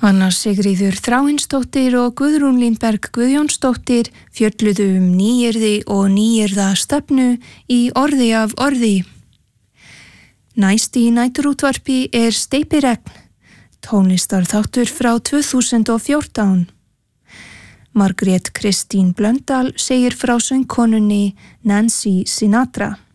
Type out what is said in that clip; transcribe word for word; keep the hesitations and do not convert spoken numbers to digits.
Anna Sigríður Þráinsdóttir og Guðrún Línberg Guðjónsdóttir fjölluðu um nýyrði og nýyrða stefnu í orði af orði. Næst í næturútvarpi er Steypiregn, tónlistarþáttur frá tvö þúsund og fjórtán. Margrét Kristín Blöndal segir frá söngkonunni Nancy Sinatra.